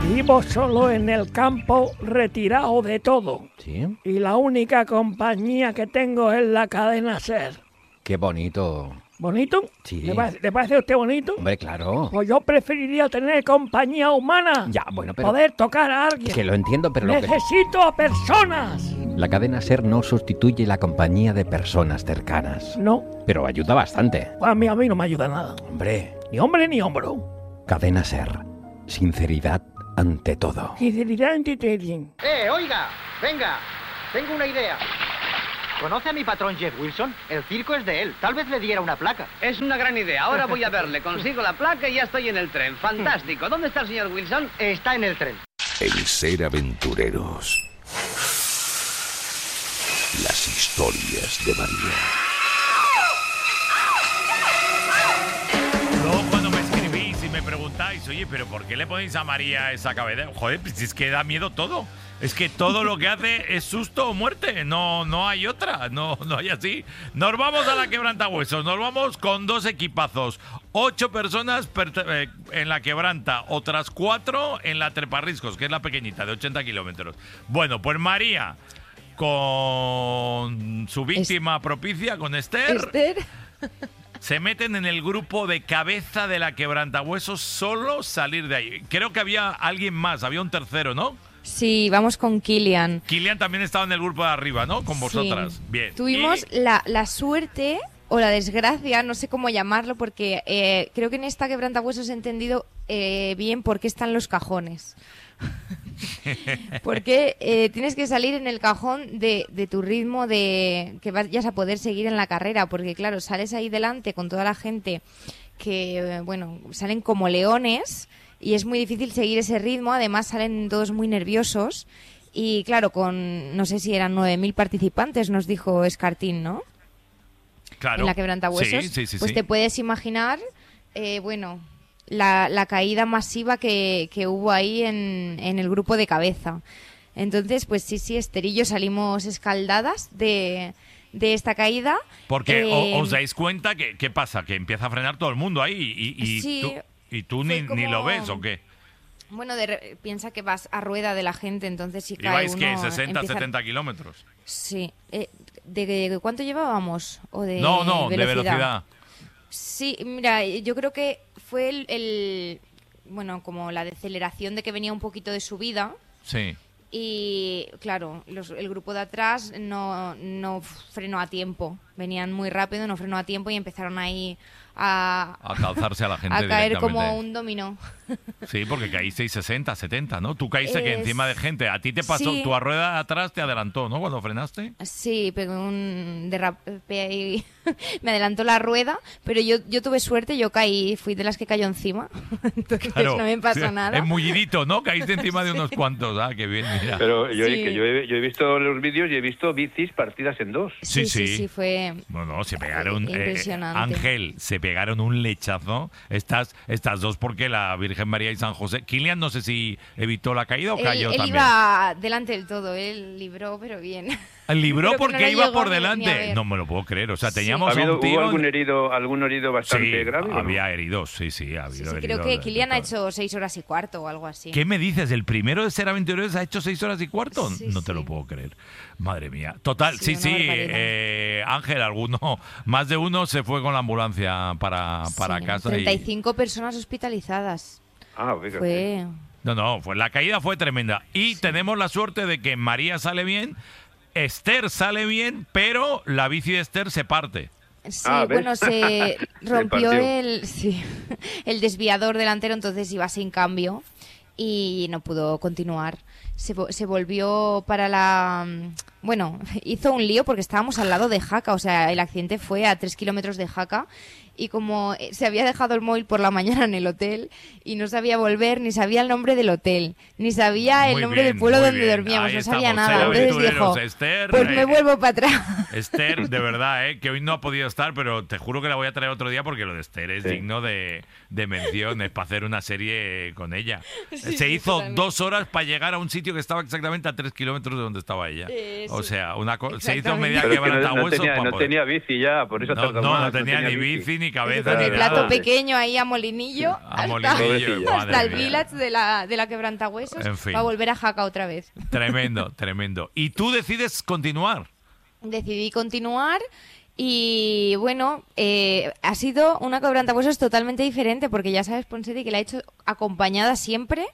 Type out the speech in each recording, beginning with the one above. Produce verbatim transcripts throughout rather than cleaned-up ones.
Vivo solo en el campo, retirado de todo. ¿Sí? Y la única compañía que tengo es la cadena SER. Qué bonito. ¿Bonito? Sí. ¿Le parece, ¿le parece a usted bonito? Hombre, claro. Pues yo preferiría tener compañía humana. Ya, bueno, pero... Poder tocar a alguien. Que lo entiendo, pero... Lo que... Necesito a personas. La cadena SER no sustituye la compañía de personas cercanas. No. Pero ayuda bastante. Pues a mí, a mí no me ayuda nada. Hombre. Ni hombre ni hombro. Cadena SER. Sinceridad ante todo. Sinceridad ante todo. ¡Eh, oiga! Venga, tengo una idea. ¿Conoce a mi patrón Jeff Wilson? El circo es de él. Tal vez le diera una placa. Es una gran idea. Ahora voy a verle. Consigo la placa y ya estoy en el tren. Fantástico. ¿Dónde está el señor Wilson? Está en el tren. El ser aventureros. Las historias de María. Luego cuando me escribís y me preguntáis, oye, pero ¿por qué le ponéis a María esa cabeza? Joder, pues es que da miedo todo. Es que todo lo que hace es susto o muerte. No, no hay otra. No, no hay así. Nos vamos a la Quebrantahuesos. Nos vamos con dos equipazos. Ocho personas eh, en la Quebranta. Otras cuatro en la Treparriscos, que es la pequeñita, de ochenta kilómetros. Bueno, pues María, con su víctima es... propicia, con Esther... Esther... Se meten en el grupo de cabeza de la Quebrantahuesos, solo salir de ahí. Creo que había alguien más, había un tercero, ¿no? Sí, vamos con Kilian. Kilian también estaba en el grupo de arriba, ¿no? Con vosotras. Sí. Bien. Tuvimos y... la, la suerte o la desgracia, no sé cómo llamarlo, porque eh, creo que en esta Quebrantahuesos he entendido eh, bien por qué están los cajones. Porque eh, tienes que salir en el cajón de, de tu ritmo, de que vayas a poder seguir en la carrera, porque claro, sales ahí delante con toda la gente que, eh, bueno, salen como leones y es muy difícil seguir ese ritmo. Además salen todos muy nerviosos y claro, con no sé si eran nueve mil participantes, nos dijo Escartín, ¿no? Claro. En la Quebrantahuesos. Sí, sí, sí, pues sí. Te puedes imaginar, eh, bueno... La, la caída masiva que, que hubo ahí en, en el grupo de cabeza. Entonces, pues sí, sí, Esther y yo salimos escaldadas de, de esta caída. Porque eh, os dais cuenta que ¿qué pasa? Que empieza a frenar todo el mundo ahí y, y, sí, tú, y tú ni, como... ni lo ves, ¿o qué? Bueno, de re... piensa que vas a rueda de la gente, entonces si cae ¿Ibais uno... qué? ¿sesenta, empieza... setenta kilómetros? Sí. Eh, ¿de, ¿De cuánto llevábamos? ¿O de no, no, velocidad? de velocidad. Sí, mira, yo creo que fue el, el, bueno, como la deceleración de que venía un poquito de subida. Sí. Y claro, los, el grupo de atrás no, no frenó a tiempo. Venían muy rápido, no frenó a tiempo y empezaron ahí a... A calzarse a la gente a caer directamente. como un dominó. Sí, porque caísteis sesenta, setenta, ¿no? Tú caíste es... que encima de gente. A ti te pasó, sí. Tu rueda de atrás te adelantó, ¿no? Cuando frenaste. Sí, pegó un derrape ahí. Me adelantó la rueda, pero yo, yo tuve suerte, yo caí, fui de las que cayó encima. Entonces claro, no me pasó sí, nada. Es mullidito, ¿no? Caíste encima de unos cuantos. Ah, qué bien, mira. Pero yo, sí. que yo, he, yo he visto los vídeos y he visto bicis partidas en dos. Sí, sí, sí. sí, sí fue... Bueno, se pegaron... Impresionante. Eh, Ángel, se pegaron un lechazo. Estas, estas dos porque la Virgen María y San José... Kilian no sé si evitó la caída o él, cayó él también. Él iba delante del todo, él libró, pero bien. ¿Libró porque no iba por ni, delante? ni No me lo puedo creer. O sea, teníamos sí. a un tío... ¿Hubo algún herido, algún herido bastante sí, grave? había ¿no? heridos, sí, sí. Ha habido sí, sí, heridos creo que de, Kilian de ha hecho seis horas y cuarto o algo así. ¿Qué me dices? ¿El primero de Ser Aventureros ha hecho seis horas y cuarto? Sí, no sí. te lo puedo creer. Madre mía. Total, sí, sí. sí. sí eh, Ángel, alguno, más de uno se fue con la ambulancia para, para sí, casa. treinta y y cinco personas hospitalizadas. Ah, fíjate. Fue... No, no, fue, la caída fue tremenda. Y sí. tenemos la suerte de que María sale bien, Esther sale bien, pero la bici de Esther se parte. Sí, ah, bueno, se rompió se el, sí, el desviador delantero, entonces iba sin cambio y no pudo continuar. Se, se volvió para la... Bueno, hizo un lío porque estábamos al lado de Jaca, o sea, el accidente fue a tres kilómetros de Jaca. Y como se había dejado el móvil por la mañana en el hotel y no sabía volver, ni sabía el nombre del hotel, ni sabía el muy nombre bien, del pueblo donde bien. dormíamos, Ahí no sabía estamos, nada. Entonces dijo, Esther, pues me eh, vuelvo para atrás. Esther, de verdad, eh, que hoy no ha podido estar, pero te juro que la voy a traer otro día porque lo de Esther es sí. digno de, de mención, es para hacer una serie con ella. Sí, se sí, hizo totalmente. dos horas para llegar a un sitio sitio que estaba exactamente a tres kilómetros de donde estaba ella. Eh, o sí. sea, una co- se hizo Exactamente. media Pero es que no, no quebrantahuesos tenía, para no poder- tenía bici ya, por eso No, tardó no, más, no tenía ni bici ni cabeza. Con ni el nada. plato pequeño ahí a Molinillo, A hasta, Molinillo, Pobrecilla. madre hasta el mía. village de la, de la quebrantahuesos, En fin. para volver a Jaca otra vez. Tremendo, tremendo. Y tú decides continuar. Decidí continuar y bueno, eh, ha sido una quebrantahuesos totalmente diferente porque ya sabes, Ponseti, que la he hecho acompañada siempre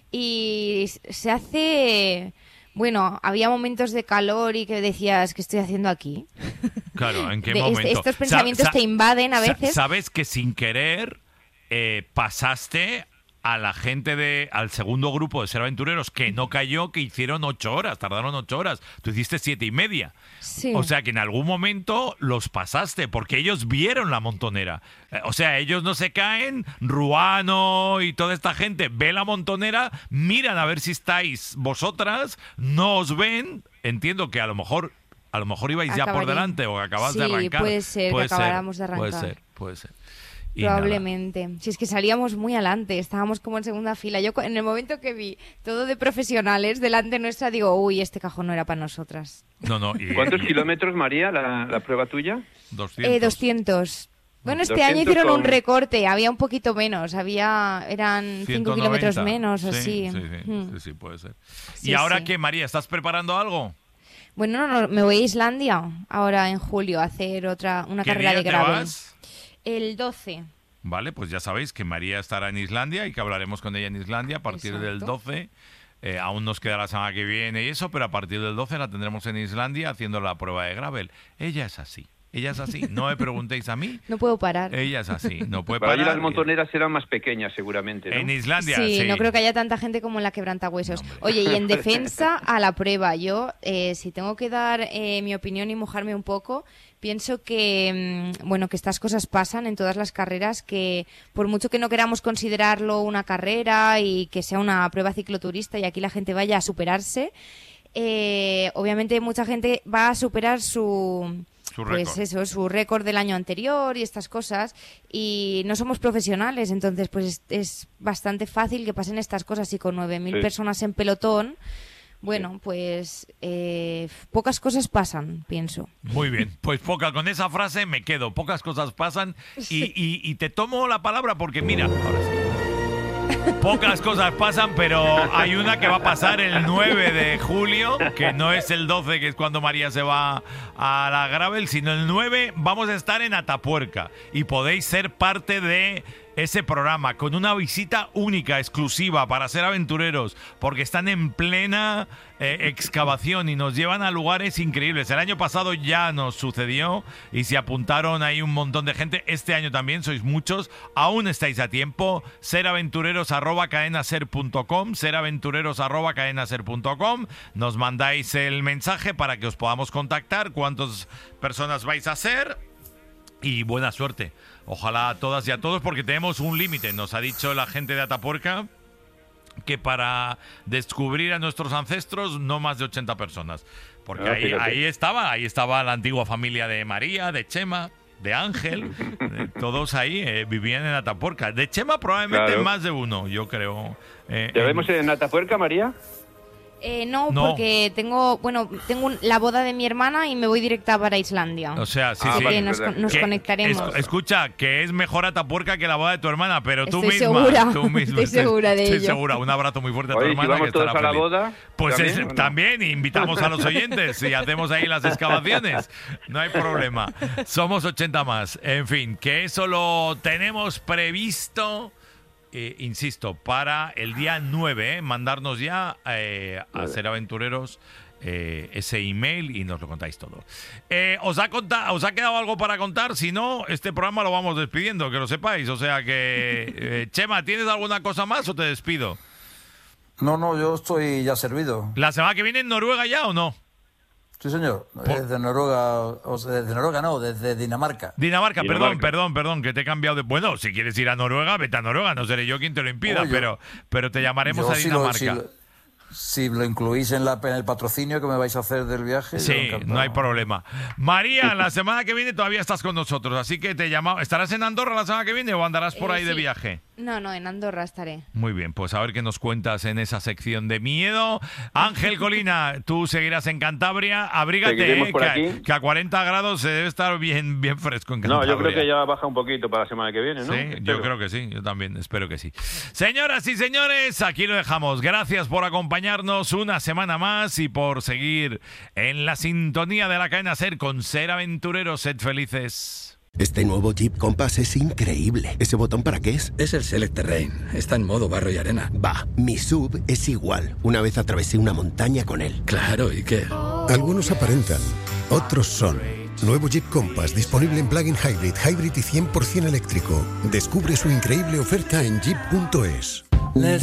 y se hace... Bueno, había momentos de calor y que decías, ¿qué estoy haciendo aquí? Claro, ¿en qué De- momento? estos pensamientos Sa- te invaden a sa- veces. Sabes que sin querer eh, pasaste a la gente de al segundo grupo de Ser Aventureros que no cayó, que hicieron ocho horas, tardaron ocho horas. Tú hiciste siete y media. Sí. O sea que en algún momento los pasaste, porque ellos vieron la montonera. Eh, O sea, ellos no se caen, Ruano y toda esta gente ve la montonera, miran a ver si estáis vosotras, no os ven. Entiendo que a lo mejor, a lo mejor ibais ya por Acabaría- delante o acabas de Sí, arrancar. puede ser que acabáramos de Puede arrancar. ser, puede ser. Y nada. Probablemente. Si es que salíamos muy adelante, estábamos como en segunda fila. Yo cu- en el momento que vi todo de profesionales delante nuestra, digo, uy, este cajón no era para nosotras. No, no. Y, ¿Cuántos y- kilómetros, María, la, la prueba tuya? doscientos. Eh, doscientos. Bueno, este doscientos año hicieron un con- recorte, había un poquito menos, había eran cinco ciento kilómetros noventa. menos o sí, así. Sí, sí, Mm. sí, sí, puede ser. Sí, ¿Y ahora sí. qué, María? ¿Estás preparando algo? Bueno, no, no, me voy a Islandia ahora en julio a hacer otra una ¿Qué carrera día de te gravel. vas? El doce. Vale, pues ya sabéis que María estará en Islandia y que hablaremos con ella en Islandia a partir del Exacto. doce. Eh, aún nos queda la semana que viene y eso, pero a partir del doce la tendremos en Islandia haciendo la prueba de gravel. Ella es así, ella es así. No me preguntéis a mí, No puedo parar. ella es así. No puede Para allí parar. las montoneras serán más pequeñas, seguramente, ¿no? En Islandia, Sí, sí. no creo que haya tanta gente como en la quebrantahuesos. Oye, y en defensa a la prueba, yo, eh, si tengo que dar eh, mi opinión y mojarme un poco, pienso que, mm, bueno, que estas cosas pasan en todas las carreras, que por mucho que no queramos considerarlo una carrera y que sea una prueba cicloturista y aquí la gente vaya a superarse, eh, obviamente mucha gente va a superar su... Su pues récord. eso, su récord del año anterior y estas cosas, y no somos profesionales, entonces pues es, es bastante fácil que pasen estas cosas y con nueve mil Sí. personas en pelotón, bueno, pues eh, pocas cosas pasan, pienso. Muy bien, pues poca, con esa frase me quedo. Pocas cosas pasan y, y- y te tomo la palabra porque mira, ahora sí. Pocas cosas pasan, pero hay una que va a pasar el nueve de julio, que no es el doce, que es cuando María se va a la gravel, sino el nueve vamos a estar en Atapuerca y podéis ser parte de ese programa con una visita única, exclusiva para Ser Aventureros, porque están en plena eh, excavación y nos llevan a lugares increíbles. El año pasado ya nos sucedió y se apuntaron ahí un montón de gente. Este año también sois muchos, aún estáis a tiempo. seraventureros arroba cadenaser punto com, seraventureros arroba cadenaser punto com. Nos mandáis el mensaje para que os podamos contactar, cuántas personas vais a ser. Y buena suerte. Ojalá a todas y a todos, porque tenemos un límite. Nos ha dicho la gente de Atapuerca que para descubrir a nuestros ancestros no más de ochenta personas. Porque Ah, ahí, fíjate. ahí estaba, ahí estaba la antigua familia de María, de Chema, de Ángel. eh, todos ahí eh, vivían en Atapuerca. De Chema probablemente Claro. más de uno, yo creo. Eh, ¿Te en- vemos en Atapuerca, María? Eh, no, No. porque tengo, bueno, tengo un- la boda de mi hermana y me voy directa para Islandia. O sea, sí, Ah, Así sí. vale, que nos, verdad. con- nos Que- conectaremos. es- escucha, que es mejor Atapuerca que la boda de tu hermana, pero tú Estoy misma. segura, tú misma. estoy segura de Estoy ello. segura. Un abrazo muy fuerte a tu Oye, si hermana. vamos que todos estará a la feliz. boda, Pues ¿también, es- o no? también invitamos a los oyentes y hacemos ahí las excavaciones. No hay problema. Somos ochenta más. En fin, que eso lo tenemos previsto. Eh, insisto, para el día nueve, ¿eh? Mandarnos ya eh, a Ser Aventureros eh, ese email y nos lo contáis todo. Eh, ¿os, ha conta- ¿Os ha quedado algo para contar? Si no, este programa lo vamos despidiendo, que lo sepáis. O sea que, eh, Chema, ¿tienes alguna cosa más o te despido? No, no, yo estoy ya servido. ¿La semana que viene en Noruega ya o no? Sí, señor. Desde Noruega, o sea, desde Noruega no, desde Dinamarca. Dinamarca, perdón, Dinamarca. perdón, perdón, que te he cambiado de... Bueno, si quieres ir a Noruega, vete a Noruega, no seré yo quien te lo impida, Oye, pero, pero te llamaremos Yo, a si lo- Dinamarca. Si lo, si lo incluís en, la, en el patrocinio que me vais a hacer del viaje, yo Sí, encantado. no hay problema. María, la semana que viene todavía estás con nosotros, así que te llamamos. ¿Estarás en Andorra la semana que viene o andarás por Eh, ahí de sí. viaje? No, no, en Andorra estaré. Muy bien, pues a ver qué nos cuentas en esa sección de miedo. Ángel Colina, tú seguirás en Cantabria. Abrígate, eh, por que, aquí. a, que a cuarenta grados se debe estar bien, bien fresco en Cantabria. No, yo creo que ya baja un poquito para la semana que viene, ¿no? Sí, Espero. yo creo que sí, yo también, espero que sí. Señoras y señores, aquí lo dejamos. Gracias por acompañarnos una semana más y por seguir en la sintonía de la cadena SER con Ser Aventureros. Sed felices. Este nuevo Jeep Compass es increíble. ¿Ese botón para qué es? Es el Select Terrain. Está en modo barro y arena. Va, mi S U V es igual. Una vez atravesé una montaña con él. Claro, ¿y qué? Algunos aparentan, otros son. Nuevo Jeep Compass, disponible en plug-in hybrid, hybrid y cien por ciento eléctrico. Descubre su increíble oferta en jeep punto es.